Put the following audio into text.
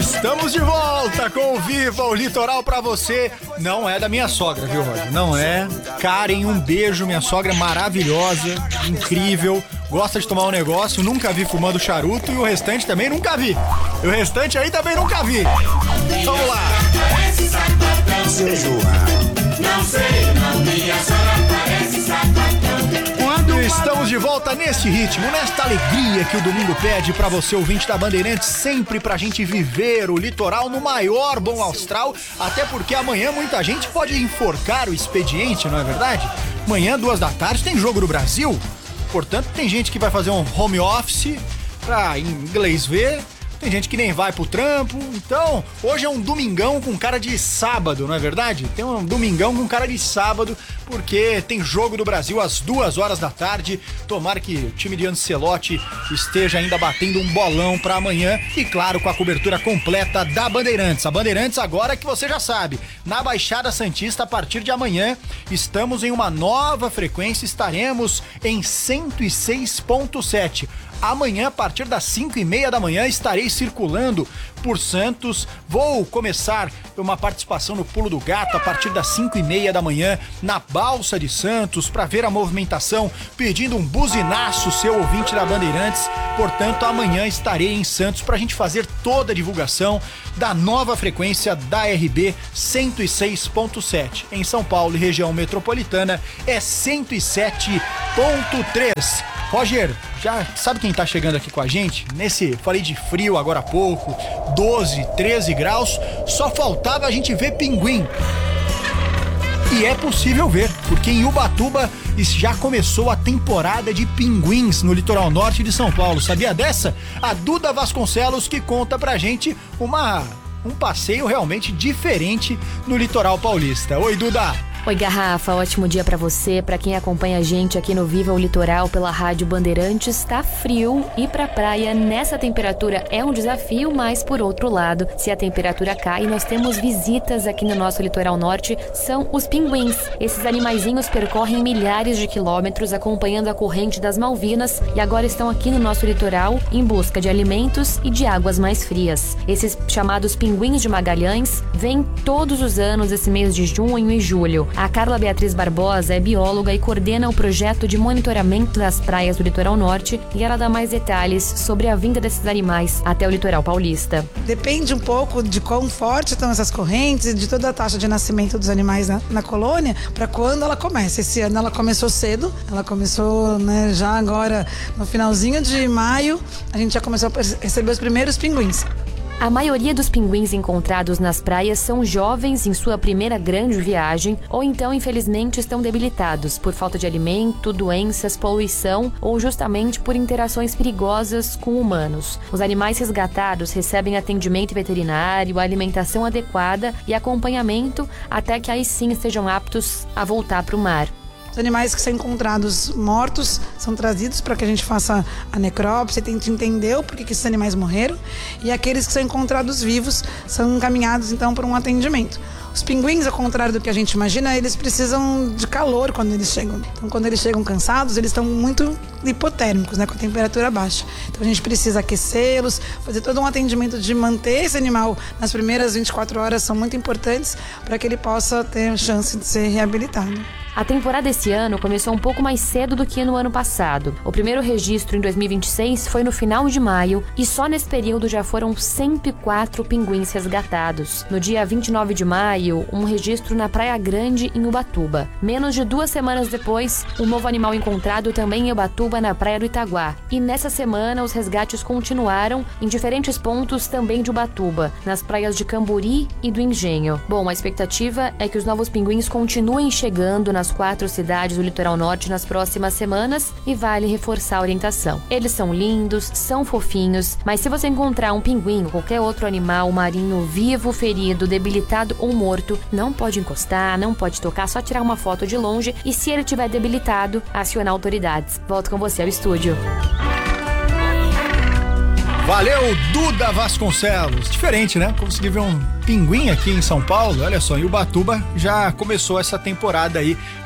Estamos de volta com o Viva o Litoral pra você. Não é da minha sogra, viu, Roger? Não é. Karen, um beijo. Minha sogra é maravilhosa, incrível, gosta de tomar um negócio. Nunca vi fumando charuto e o restante também nunca vi. E o restante aí também nunca vi. Vamos lá. Seu João. Não sei, não, minha sogra parece sapatão. Estamos de volta nesse ritmo, nesta alegria que o domingo pede pra você, ouvinte da Bandeirantes, sempre pra gente viver o litoral no maior bom astral, até porque amanhã muita gente pode enforcar o expediente, não é verdade? Amanhã, 14h, tem Jogo do Brasil, portanto tem gente que vai fazer um home office pra inglês ver. Tem gente que nem vai pro trampo, então hoje é um domingão com cara de sábado, não é verdade? Tem um domingão com cara de sábado, porque tem Jogo do Brasil às 14h. Tomara que o time de Ancelotti esteja ainda batendo um bolão pra amanhã e, claro, com a cobertura completa da Bandeirantes. A Bandeirantes agora que você já sabe, na Baixada Santista, a partir de amanhã, estamos em uma nova frequência, estaremos em 106.7. Amanhã, a partir das 5h30 da manhã, estarei circulando por Santos. Vou começar uma participação no Pulo do Gato a partir das 5h30 da manhã na Balsa de Santos para ver a movimentação, pedindo um buzinaço, seu ouvinte da Bandeirantes. Portanto, amanhã estarei em Santos para a gente fazer toda a divulgação da nova frequência da RB 106.7. Em São Paulo e região metropolitana é 107.3. Roger, já sabe quem tá chegando aqui com a gente? Falei de frio agora há pouco, 12, 13 graus, só faltava a gente ver pinguim. E é possível ver, porque em Ubatuba já começou a temporada de pinguins no litoral norte de São Paulo. Sabia dessa? A Duda Vasconcelos que conta pra gente um passeio realmente diferente no litoral paulista. Oi, Duda! Oi, Garrafa, ótimo dia pra você, pra quem acompanha a gente aqui no Viva o Litoral pela Rádio Bandeirantes. Tá frio, ir pra praia nessa temperatura é um desafio, mas por outro lado, se a temperatura cai, nós temos visitas aqui no nosso litoral norte, são os pinguins. Esses animaizinhos percorrem milhares de quilômetros acompanhando a corrente das Malvinas e agora estão aqui no nosso litoral em busca de alimentos e de águas mais frias. Esses chamados pinguins de Magalhães vêm todos os anos esse mês de junho e julho. A Carla Beatriz Barbosa é bióloga e coordena o projeto de monitoramento das praias do litoral norte e ela dá mais detalhes sobre a vinda desses animais até o litoral paulista. Depende um pouco de quão forte estão essas correntes e de toda a taxa de nascimento dos animais na colônia para quando ela começa. Esse ano ela começou cedo, ela começou já agora no finalzinho de maio, a gente já começou a receber os primeiros pinguins. A maioria dos pinguins encontrados nas praias são jovens em sua primeira grande viagem ou então, infelizmente, estão debilitados por falta de alimento, doenças, poluição ou justamente por interações perigosas com humanos. Os animais resgatados recebem atendimento veterinário, alimentação adequada e acompanhamento até que aí sim estejam aptos a voltar para o mar. Os animais que são encontrados mortos são trazidos para que a gente faça a necrópsia e tente entender o porquê que esses animais morreram. E aqueles que são encontrados vivos são encaminhados então para um atendimento. Os pinguins, ao contrário do que a gente imagina, eles precisam de calor quando eles chegam. Então, quando eles chegam cansados, eles estão muito hipotérmicos, com a temperatura baixa. Então, a gente precisa aquecê-los, fazer todo um atendimento de manter esse animal nas primeiras 24 horas, são muito importantes para que ele possa ter chance de ser reabilitado. A temporada esse ano começou um pouco mais cedo do que no ano passado. O primeiro registro em 2026 foi no final de maio e só nesse período já foram 104 pinguins resgatados. No dia 29 de maio, um registro na Praia Grande, em Ubatuba. Menos de 2 semanas depois, um novo animal encontrado também em Ubatuba, na Praia do Itaguá. E nessa semana, os resgates continuaram em diferentes pontos também de Ubatuba, nas praias de Camburi e do Engenho. Bom, a expectativa é que os novos pinguins continuem chegando nas 4 cidades do litoral norte nas próximas semanas e vale reforçar a orientação. Eles são lindos, são fofinhos, mas se você encontrar um pinguim ou qualquer outro animal marinho vivo, ferido, debilitado ou morto, não pode encostar, não pode tocar, só tirar uma foto de longe e se ele estiver debilitado, acionar autoridades. Volto com você ao estúdio. Valeu, Duda Vasconcelos. Diferente, né? Consegui ver um pinguim aqui em São Paulo. Olha só, em Ubatuba já começou essa temporada aí